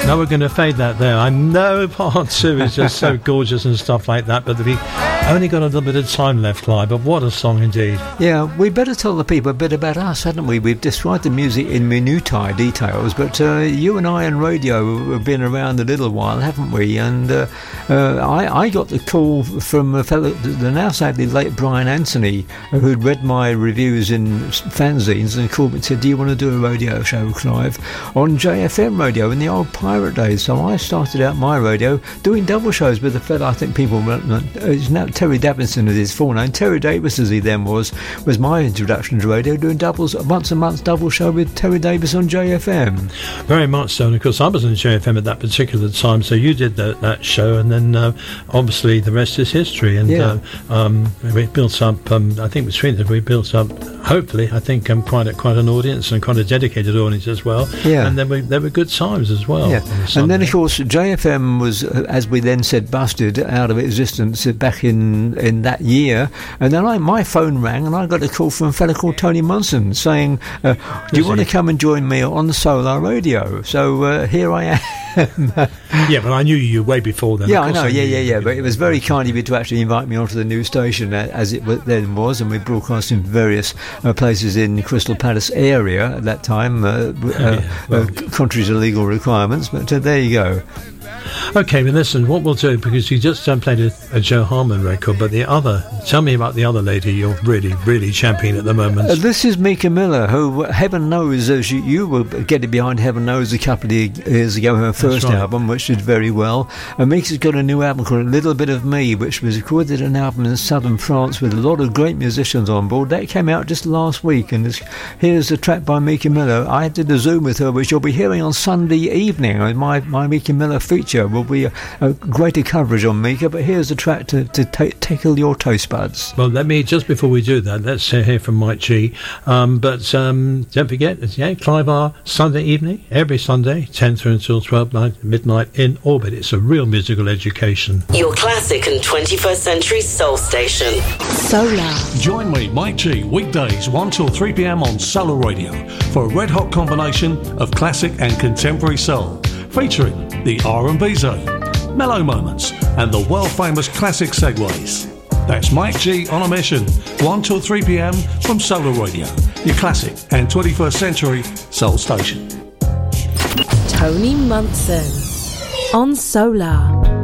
Now we're going to fade that there. I know part 2 is just so gorgeous and stuff like that, but we only got a little bit of time left, Clive, but what a song indeed. Yeah, we better tell the people a bit about us, hadn't we? We've described the music in minutiae details, but you and I and radio have been around a little while, haven't we? And I got the call from a fellow, the now sadly late Brian Anthony, who'd read my reviews in fanzines and called me and said, do you want to do a radio show, Clive, on JFM radio in the old pirate days? So I started out my radio doing double shows with a fellow I think people is now Terry Davidson is his full name. Terry Davis, as he then was my introduction to radio, doing doubles once a month double show with Terry Davis on JFM. Very much so, and of course I was on JFM at that particular time, so you did that show, and then obviously the rest is history. And we built up, I think between us we built up, hopefully, I think quite an audience and quite a dedicated audience as well. Yeah. And then there were good times as well. Yeah. And then of course JFM was, as we then said, busted out of existence back in that year, and then my phone rang and I got a call from a fella called Tony Munson saying, do you want to come and join me on Solar Radio? So here I am. Yeah, but I knew you way before then. Yeah, I know. Yeah. But it was very kind of you to actually invite me onto the new station as it then was, and we broadcast in various places in Crystal Palace area at that time, contrary to legal requirements. But there you go. Okay, well listen, what we'll do, because you just played a Joe Harmon record, but tell me about the other lady you're really, really championing at the moment. This is Mika Miller, who, heaven knows, as you were getting behind Heaven Knows a couple of years ago, her first album, which did very well. And Mika's got a new album called A Little Bit of Me, which was recorded an album in southern France with a lot of great musicians on board. That came out just last week, and here's a track by Mika Miller. I did a Zoom with her, which you'll be hearing on Sunday evening. My Mika Miller feature will be a greater coverage on Mika, but here's a track to tickle your taste buds. Well, just before we do that, let's hear from Mike G. But don't forget, Clive R, Sunday evening, every Sunday, 10 through until 12 midnight in Orbit. It's a real musical education. Your classic and 21st century soul station. Solar. Join me, Mike G, weekdays 1 till 3 p.m. on Solar Radio for a red-hot combination of classic and contemporary soul, featuring the R&B zone, mellow moments, and the world-famous classic segues. That's Mike G on a mission, 1 till 3 p.m. from Solar Radio, your classic and 21st century soul station. Tony Munson on Solar.